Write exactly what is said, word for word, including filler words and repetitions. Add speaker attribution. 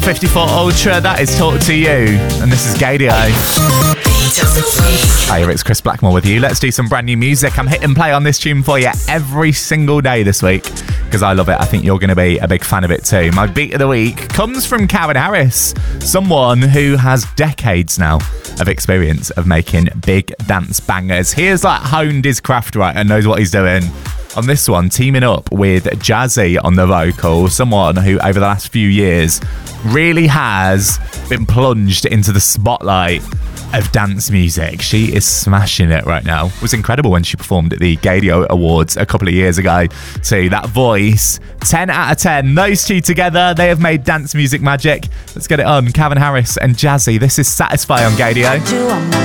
Speaker 1: fifty-four Ultra, that is Talk to You, and this is Gadio. Hi, it's Chris Blackmore with you. Let's do some brand new music. I'm hitting play on this tune for you every single day this week because I love it. I think you're going to be a big fan of it too. My beat of the week comes from Calvin Harris, someone who has decades now of experience of making big dance bangers. He has like honed his craft right and knows what he's doing. On this one, teaming up with Jazzy on the vocal, someone who over the last few years really has been plunged into the spotlight of dance music. She is smashing it right now. It was incredible when she performed at the Gadio Awards a couple of years ago. So that voice, ten out of ten. Those two together, they have made dance music magic. Let's get it on. Calvin Harris and Jazzy. This is Satisfy on Gadio.